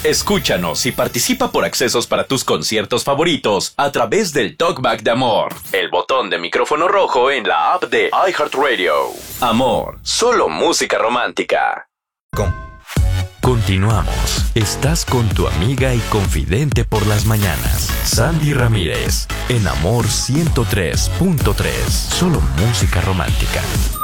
Escúchanos y participa por accesos para tus conciertos favoritos a través del Talkback de Amor, el botón de micrófono rojo en la app de iHeartRadio. Amor, solo música romántica. Continuamos. Estás con tu amiga y confidente por las mañanas, Sandy Ramírez, en Amor 103.3. Solo música romántica.